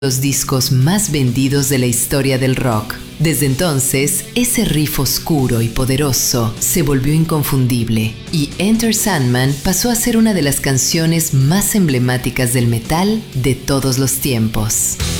los discos más vendidos de la historia del rock. Desde entonces, ese riff oscuro y poderoso se volvió inconfundible, y Enter Sandman pasó a ser una de las canciones más emblemáticas del metal de todos los tiempos.